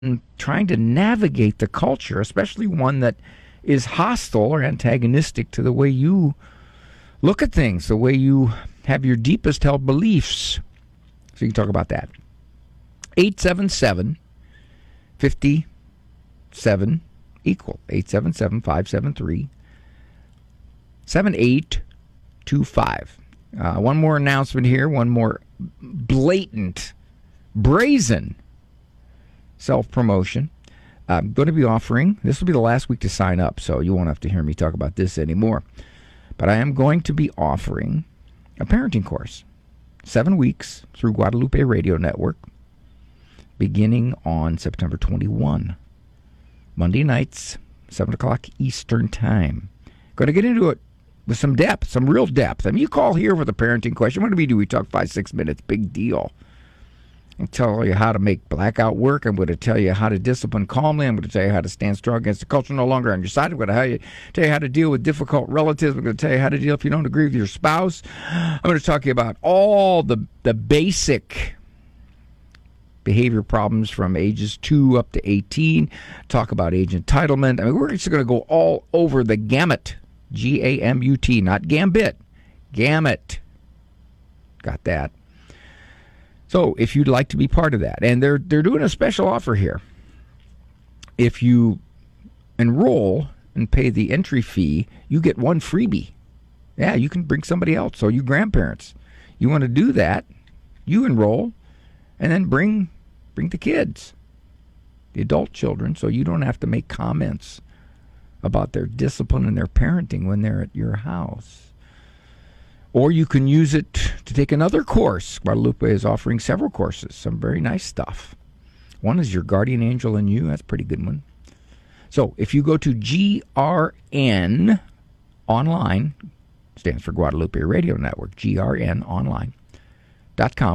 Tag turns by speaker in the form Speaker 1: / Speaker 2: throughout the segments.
Speaker 1: trying to navigate the culture, especially one that is hostile or antagonistic to the way you look at things, the way you have your deepest held beliefs. So you can talk about that. 877 57 equal. 877 573 7825. One more announcement here, one more blatant, brazen self-promotion. I'm going to be offering, this will be the last week to sign up, so you won't have to hear me talk about this anymore. But I am going to be offering a parenting course, 7 weeks through Guadalupe Radio Network, beginning on September 21. Monday nights, 7 o'clock Eastern Time. Going to get into it with some depth, some real depth. I mean, you call here with a parenting question. What do? We talk 5-6 minutes. Big deal. I'll tell you how to make blackout work. I'm going to tell you how to discipline calmly. I'm going to tell you how to stand strong against the culture no longer on your side. I'm going to tell you how to deal with difficult relatives. I'm going to tell you how to deal if you don't agree with your spouse. I'm going to talk to you about all the basic behavior problems from ages 2 up to 18. Talk about age entitlement. I mean, we're just going to go all over the gamut. G-A-M-U-T, not gambit. Gamut. Got that. So if you'd like to be part of that, and they're doing a special offer here. If you enroll and pay the entry fee, you get one freebie. Yeah, you can bring somebody else. So you grandparents, you want to do that, you enroll, and then bring the kids, the adult children, so you don't have to make comments about their discipline and their parenting when they're at your house. Or you can use it to take another course. Guadalupe is offering several courses, some very nice stuff. One is Your Guardian Angel and You. That's a pretty good one. So if you go to GRN Online, stands for Guadalupe Radio Network, grnonline.com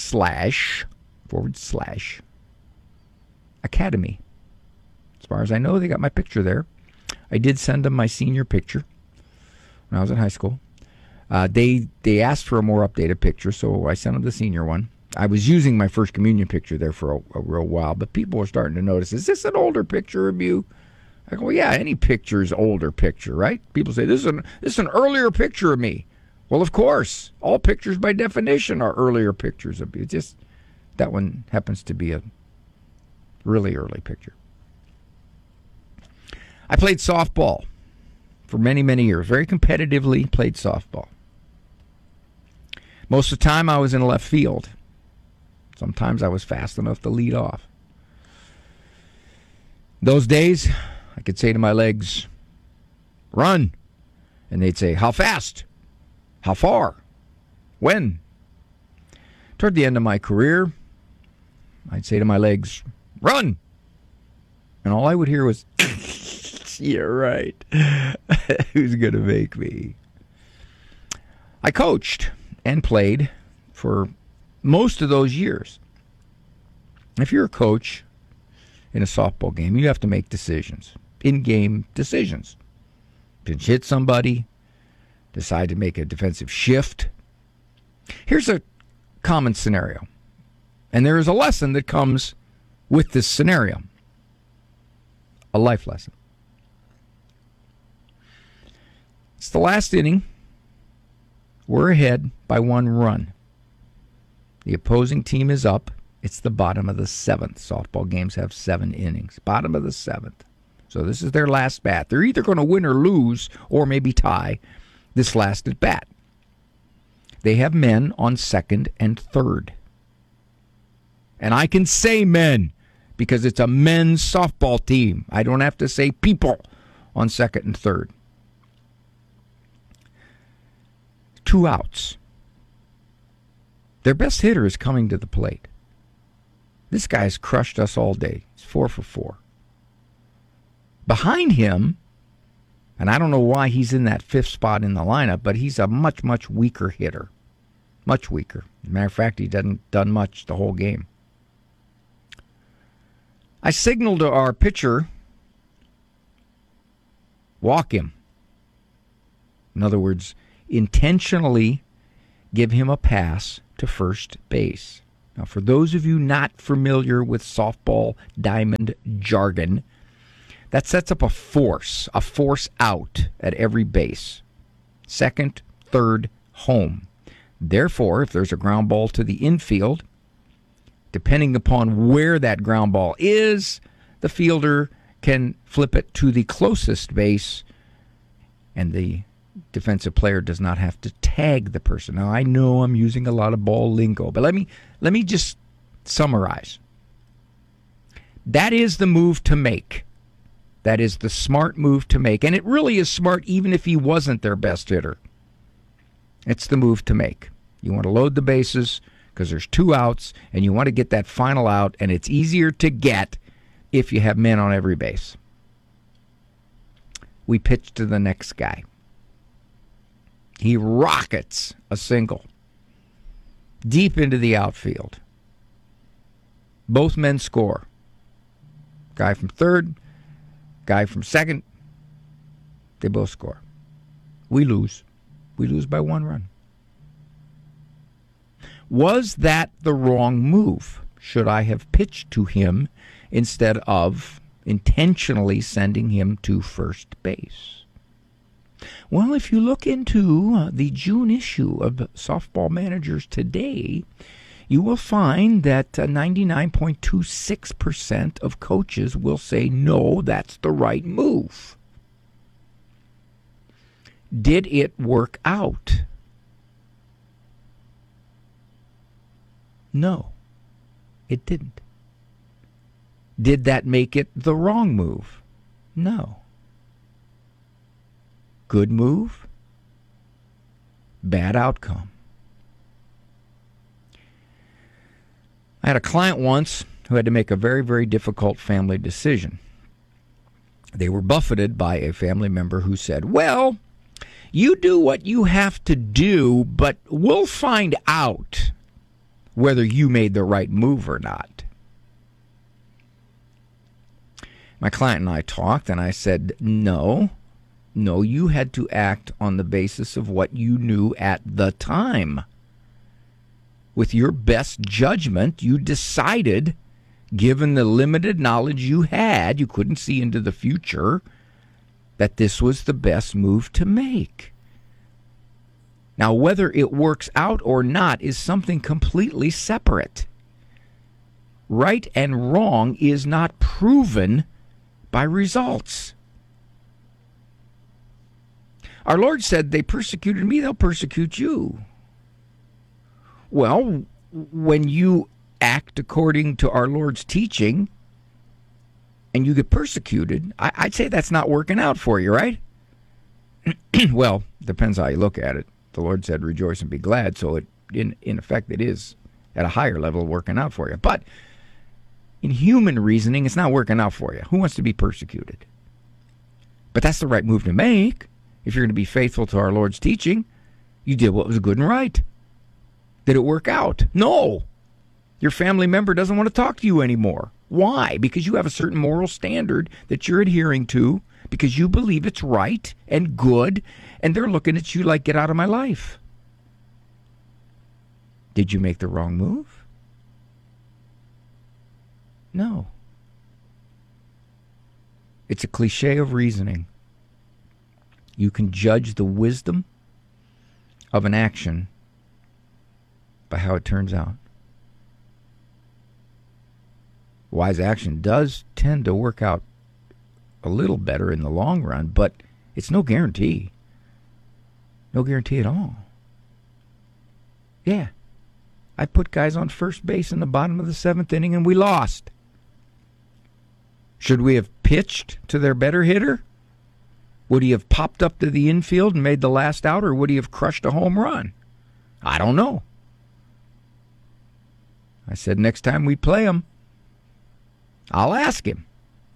Speaker 1: / Academy. As far as I know, they got my picture there. I did send them my senior picture when I was in high school. They asked for a more updated picture, so I sent them the senior one. I was using my first communion picture there for a real while, but people were starting to notice, is this an older picture of you? I go, well, yeah, any picture is older picture, right? People say, this is an earlier picture of me. Well, of course, all pictures by definition are earlier pictures of you. It's just that one happens to be a really early picture. I played softball for many, many years. Very competitively played softball. Most of the time I was in left field. Sometimes I was fast enough to lead off. Those days, I could say to my legs, run. And they'd say, how fast? How far? When? Toward the end of my career, I'd say to my legs, run. And all I would hear was, yeah, right. Who's going to make me? I coached and played for most of those years. If you're a coach in a softball game, you have to make decisions, in-game decisions. Pinch hit somebody, decide to make a defensive shift. Here's a common scenario, and there is a lesson that comes with this scenario, a life lesson. It's the last inning. We're ahead by 1 run. The opposing team is up. It's the bottom of the 7th. Softball games have 7 innings. Bottom of the 7th. So this is their last bat. They're either going to win or lose, or maybe tie this last at bat. They have men on 2nd and 3rd. And I can say men because it's a men's softball team. I don't have to say people on 2nd and 3rd. 2 outs. Their best hitter is coming to the plate. This guy's crushed us all day. He's 4 for 4. Behind him, and I don't know why he's in that 5th spot in the lineup, but he's a much, much weaker hitter. Much weaker. As a matter of fact, he hasn't done much the whole game. I signaled to our pitcher, walk him. In other words, intentionally give him a pass to first base. Now, for those of you not familiar with softball diamond jargon, that sets up a force out at every base. Second, third, home. Therefore, if there's a ground ball to the infield, depending upon where that ground ball is, the fielder can flip it to the closest base, and the defensive player does not have to tag the person. Now, I know I'm using a lot of ball lingo, but let me just summarize. That is the move to make. That is the smart move to make. And it really is smart even if he wasn't their best hitter. It's the move to make. You want to load the bases because there's 2 outs, and you want to get that final out, and it's easier to get if you have men on every base. We pitch to the next guy. He rockets a single deep into the outfield. Both men score. Guy from third, guy from second, they both score. We lose. We lose by 1 run. Was that the wrong move? Should I have pitched to him instead of intentionally sending him to first base? Well, if you look into the June issue of Softball Managers Today, you will find that 99.26% of coaches will say, no, that's the right move. Did it work out? No, it didn't. Did that make it the wrong move? No. Good move, bad outcome. I had a client once who had to make a very, very difficult family decision. They were buffeted by a family member who said, well, you do what you have to do, but we'll find out whether you made the right move or not. My client and I talked, and I said, no, you had to act on the basis of what you knew at the time. With your best judgment, you decided, given the limited knowledge you had, you couldn't see into the future, that this was the best move to make. Now, whether it works out or not is something completely separate. Right and wrong is not proven by results. Our Lord said, they persecuted me, they'll persecute you. Well, when you act according to our Lord's teaching and you get persecuted, I'd say that's not working out for you, right? Well, depends how you look at it. The Lord said, rejoice and be glad, so in effect it is at a higher level working out for you. But in human reasoning, it's not working out for you. Who wants to be persecuted? But that's the right move to make. If you're going to be faithful to our Lord's teaching, you did what was good and right. Did it work out? No. Your family member doesn't want to talk to you anymore. Why? Because you have a certain moral standard that you're adhering to, because you believe it's right and good, and they're looking at you like, get out of my life. Did you make the wrong move? No. It's a cliche of reasoning. You can judge the wisdom of an action by how it turns out. Wise action does tend to work out a little better in the long run, but it's no guarantee. No guarantee at all. Yeah. I put guys on first base in the bottom of the 7th inning and we lost. Should we have pitched to their better hitter? Would he have popped up to the infield and made the last out, or would he have crushed a home run? I don't know. I said next time we play him, I'll ask him.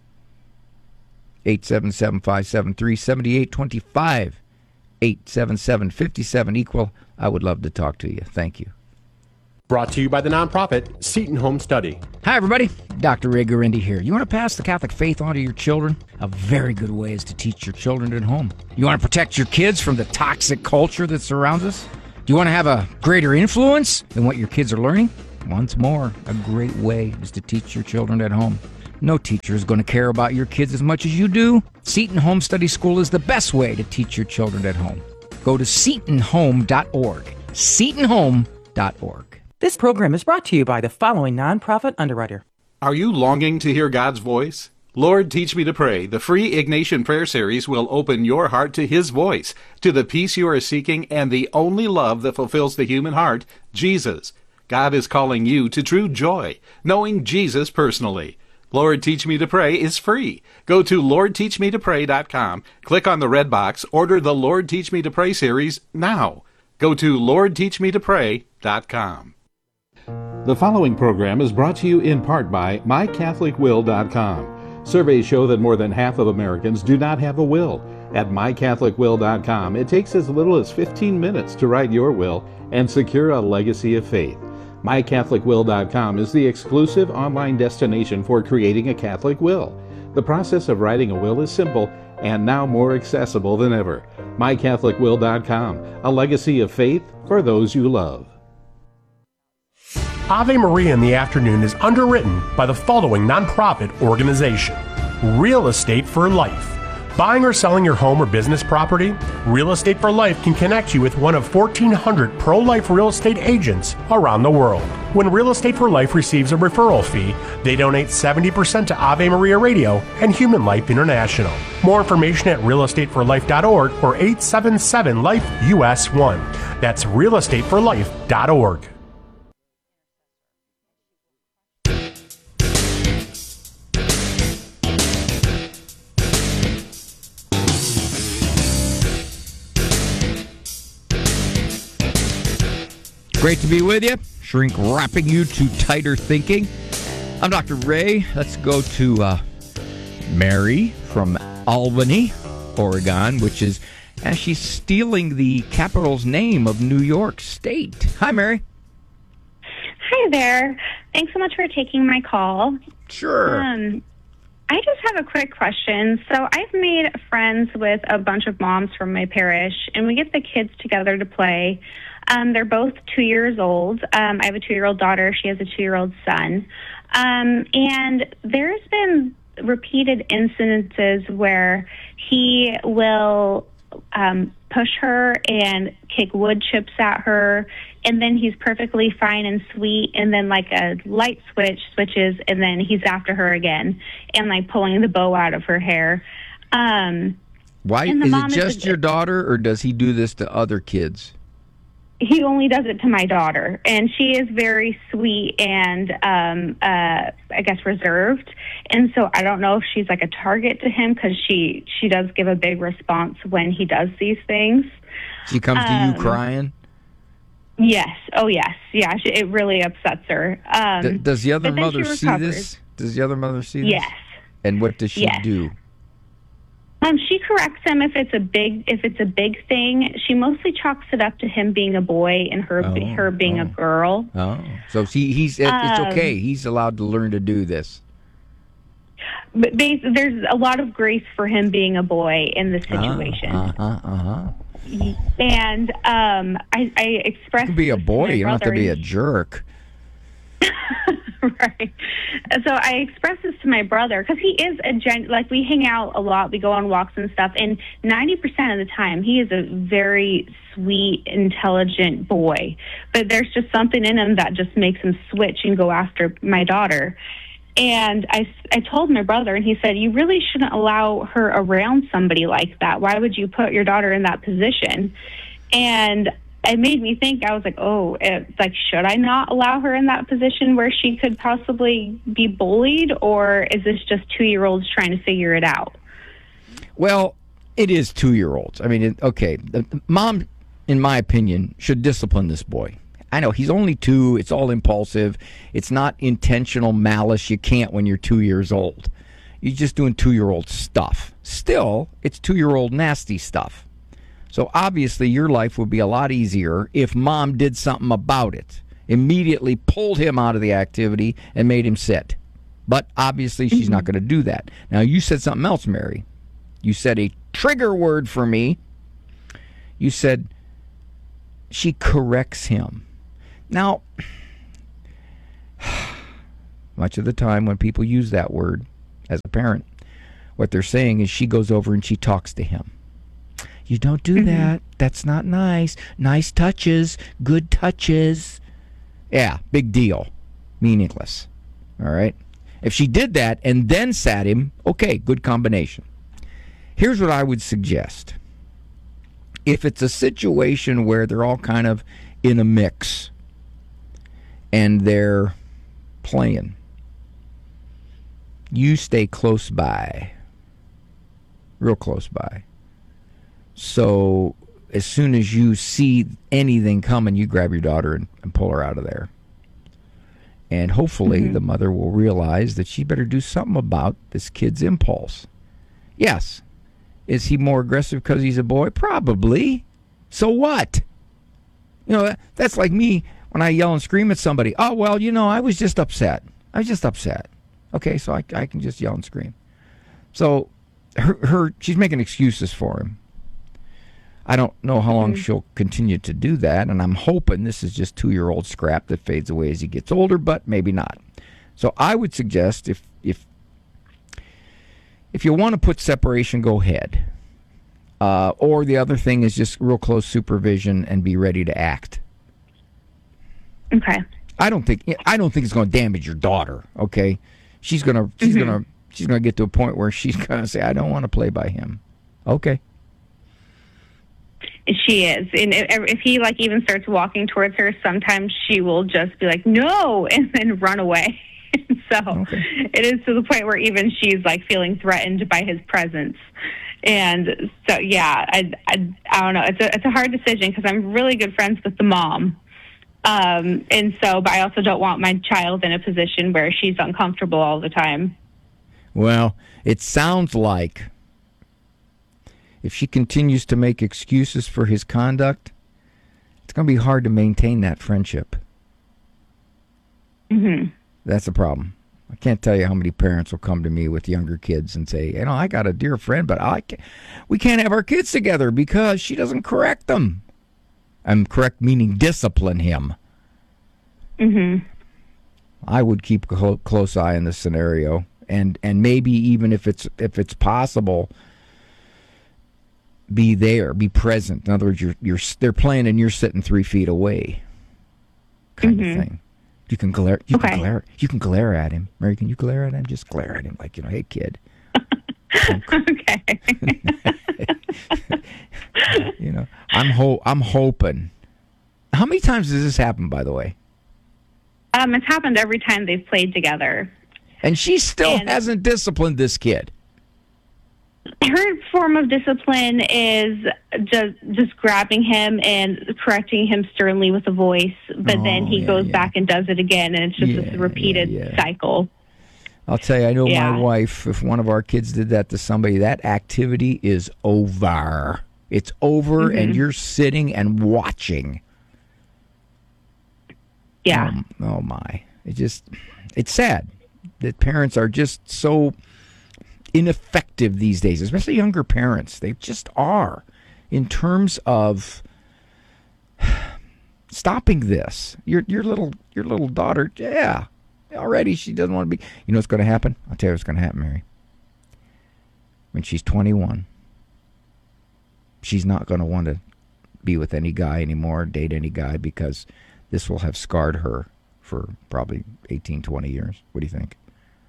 Speaker 1: 877-573-7825. 877-57 equal. I would love to talk to you. Thank you.
Speaker 2: Brought to you by the nonprofit Seton Home Study.
Speaker 1: Hi, everybody. Dr. Ray Guarendi here. You want to pass the Catholic faith on to your children? A very good way is to teach your children at home. You want to protect your kids from the toxic culture that surrounds us? Do you want to have a greater influence than what your kids are learning? once more, a great way is to teach your children at home. No teacher is going to care about your kids as much as you do. Seton Home Study School is the best way to teach your children at home. Go to setonhome.org. setonhome.org.
Speaker 3: This program is brought to you by the following nonprofit underwriter.
Speaker 4: Are you longing to hear God's voice? Lord, Teach Me to Pray, the free Ignatian Prayer Series will open your heart to His voice, to the peace you are seeking, and the only love that fulfills the human heart, Jesus. God is calling you to true joy, knowing Jesus personally. Lord, Teach Me to Pray is free. Go to LordTeachMeToPray.com, click on the red box, order the Lord Teach Me to Pray series now. Go to LordTeachMeToPray.com. The following program is brought to you in part by MyCatholicWill.com. Surveys show that more than half of Americans do not have a will. At MyCatholicWill.com, it takes as little as 15 minutes to write your will and secure a legacy of faith. MyCatholicWill.com is the exclusive online destination for creating a Catholic will. The process of writing a will is simple and now more accessible than ever. MyCatholicWill.com, a legacy of faith for those you love.
Speaker 2: Ave Maria in the Afternoon is underwritten by the following nonprofit organization: Real Estate for Life. Buying or selling your home or business property? Real Estate for Life can connect you with one of 1,400 pro-life real estate agents around the world. When Real Estate for Life receives a referral fee, they donate 70% to Ave Maria Radio and Human Life International. More information at realestateforlife.org or 877-LIFE-US1. That's realestateforlife.org.
Speaker 1: Great to be with you. Shrink wrapping you to tighter thinking. I'm Dr. Ray. Let's go to Mary from Albany, Oregon, which is, as she's stealing the capital's name of New York State. Hi, Mary.
Speaker 5: Hi there. Thanks so much for taking my call.
Speaker 1: Sure.
Speaker 5: I just have a quick question. So I've made friends with a bunch of moms from my parish, and we get the kids together to play. They're both 2 years old. I have a 2-year-old daughter. She has a 2-year-old son. And there's been repeated incidences where he will push her and kick wood chips at her, and then he's perfectly fine and sweet, and then like a light switches, and then he's after her again and like pulling the bow out of her hair.
Speaker 1: Why is it just your daughter, or does he do this to other kids?
Speaker 5: He only does it to my daughter, and she is very sweet and, I guess, reserved. And so I don't know if she's like a target to him, because she does give a big response when he does these things.
Speaker 1: She comes to you crying?
Speaker 5: Yes. Oh, yes. Yeah, it really upsets her.
Speaker 1: Does the other mother see this? Does the other mother see this?
Speaker 5: Yes.
Speaker 1: And what does she do?
Speaker 5: She corrects him if it's a big thing. She mostly chalks it up to him being a boy and her being a girl.
Speaker 1: Oh, so it's okay. He's allowed to learn to do this.
Speaker 5: But there's a lot of grace for him being a boy in this situation. And I expressed.
Speaker 1: You can be a boy. You don't have to be a jerk.
Speaker 5: Right. So I expressed this to my brother, because he is we hang out a lot, we go on walks and stuff, and 90% of the time he is a very sweet, intelligent boy. But there's just something in him that just makes him switch and go after my daughter. And I told my brother, and he said, you really shouldn't allow her around somebody like that. Why would you put your daughter in that position? And it made me think. I was like, should I not allow her in that position where she could possibly be bullied, or is this just 2-year-olds trying to figure it out?
Speaker 1: Well, it is 2-year-olds. I mean, mom, in my opinion, should discipline this boy. I know he's only 2. It's all impulsive. It's not intentional malice. You can't when you're 2 years old. You're just doing 2-year-old stuff. Still, it's 2-year-old nasty stuff. So obviously your life would be a lot easier if mom did something about it. Immediately pulled him out of the activity and made him sit. But obviously she's not going to do that. Now, you said something else, Mary. You said a trigger word for me. You said she corrects him. Now, much of the time when people use that word as a parent, what they're saying is she goes over and she talks to him. You don't do that. That's not nice. Nice touches. Good touches. Yeah, big deal. Meaningless. All right? If she did that and then sat him, okay, good combination. Here's what I would suggest. If it's a situation where they're all kind of in a mix and they're playing, you stay close by. Real close by. So as soon as you see anything coming, you grab your daughter and pull her out of there. And hopefully the mother will realize that she better do something about this kid's impulse. Yes. Is he more aggressive because he's a boy? Probably. So what? You know, that's like me when I yell and scream at somebody. Oh, well, you know, I was just upset. Okay, so I can just yell and scream. So she's making excuses for him. I don't know how long she'll continue to do that, and I'm hoping this is just 2-year-old scrap that fades away as he gets older, but maybe not. So I would suggest if you want to put separation, go ahead. Or the other thing is just real close supervision and be ready to act.
Speaker 5: Okay.
Speaker 1: I don't think it's going to damage your daughter. Okay, she's gonna get to a point where she's gonna say, I don't want to play by him. Okay.
Speaker 5: She is, and if he like even starts walking towards her, sometimes she will just be like, "No," and then run away. So it is to the point where even she's like feeling threatened by his presence. And so, yeah, I don't know. It's a hard decision because I'm really good friends with the mom. And so, but I also don't want my child in a position where she's uncomfortable all the time.
Speaker 1: Well, it sounds like if she continues to make excuses for his conduct, it's going to be hard to maintain that friendship. That's a problem. I can't tell you how many parents will come to me with younger kids and say, you know, I got a dear friend, but we can't have our kids together because she doesn't correct them. And correct meaning discipline him. I would keep a close eye on this scenario, and maybe even if it's possible, be there, be present. In other words, they're playing and you're sitting 3 feet away, kind of thing. You can glare. You can glare at him. Mary, can you glare at him? Just glare at him, like, you know, hey kid.
Speaker 5: Okay.
Speaker 1: You know, I'm hoping. How many times does this happen, by the way?
Speaker 5: It's happened every time they've played together.
Speaker 1: And she still hasn't disciplined this kid.
Speaker 5: Her form of discipline is just grabbing him and correcting him sternly with a voice, but then he goes back and does it again, and it's just this repeated cycle.
Speaker 1: I'll tell you, I know my wife, if one of our kids did that to somebody, that activity is over. It's over, and you're sitting and watching.
Speaker 5: Yeah.
Speaker 1: Oh my. It's sad that parents are just so ineffective these days, especially younger parents. They just are in terms of stopping this. Your little daughter, already she doesn't want to be. You know what's going to happen? I'll tell you what's going to happen, Mary. When she's 21, she's not going to want to be with any guy anymore, date any guy, because this will have scarred her for probably 18, 20 years. What do you think?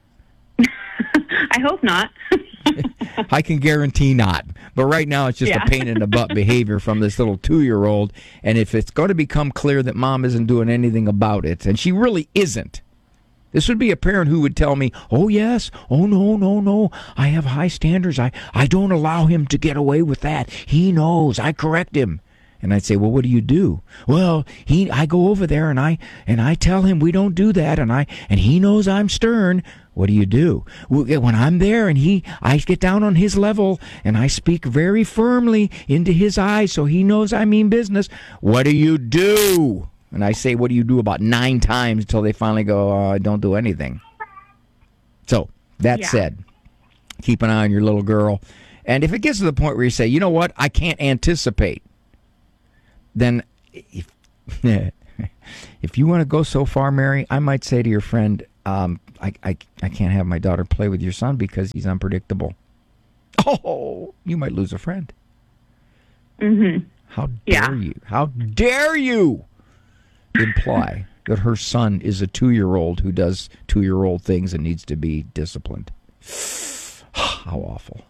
Speaker 5: I hope not.
Speaker 1: I can guarantee not. But right now it's just a pain in the butt behavior from this little 2-year-old. And if it's going to become clear that mom isn't doing anything about it, and she really isn't, this would be a parent who would tell me, oh, yes, oh, no, I have high standards. I don't allow him to get away with that. He knows. I correct him. And I'd say, well, what do you do? Well, I go over there and I tell him we don't do that, and he knows I'm stern. What do you do? When I'm there and I get down on his level and I speak very firmly into his eyes so he knows I mean business. What do you do? And I say, what do you do, about 9 times until they finally go, I don't do anything. So that said, keep an eye on your little girl. And if it gets to the point where you say, you know what, I can't anticipate, then if you want to go so far, Mary, I might say to your friend, I can't have my daughter play with your son because he's unpredictable. Oh, you might lose a friend.
Speaker 5: Mm-hmm.
Speaker 1: How dare you? How dare you imply that her son is a 2-year-old who does 2-year-old things and needs to be disciplined? How awful.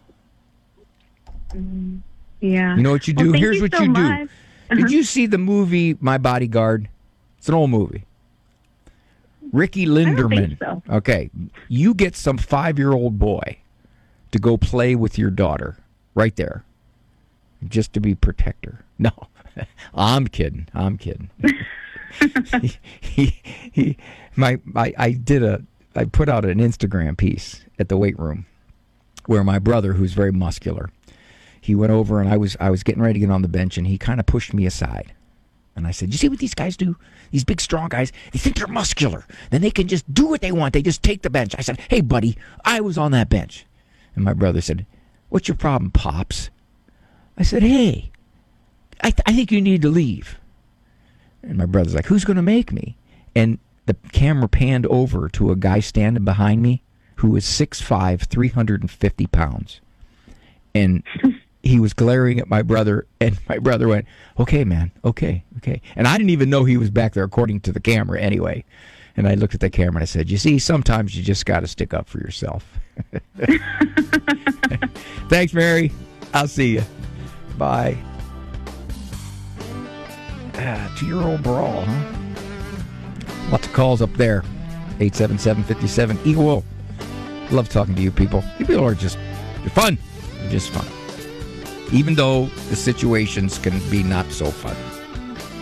Speaker 5: Yeah.
Speaker 1: You know what you do?
Speaker 5: Well,
Speaker 1: Here's what you do. Did you see the movie My Bodyguard? It's an old movie. Ricky Linderman.
Speaker 5: I don't think so.
Speaker 1: Okay. You get some 5-year-old boy to go play with your daughter right there just to be protector. No, I'm kidding. I put out an Instagram piece at the weight room where my brother, who's very muscular, he went over and I was getting ready to get on the bench and he kind of pushed me aside. And I said, you see what these guys do? These big, strong guys, they think they're muscular. Then they can just do what they want. They just take the bench. I said, hey, buddy, I was on that bench. And my brother said, what's your problem, Pops? I said, hey, I think you need to leave. And my brother's like, who's going to make me? And the camera panned over to a guy standing behind me who was 6'5", 350 pounds. And he was glaring at my brother, and my brother went, okay, man, okay. And I didn't even know he was back there, according to the camera anyway. And I looked at the camera and I said, you see, sometimes you just got to stick up for yourself. Thanks, Mary. I'll see you. Bye. 2-year-old brawl, huh? Lots of calls up there. 877-57 Eagle. Love talking to you people. You people are just, you're fun. You're just fun. Even though the situations can be not so fun.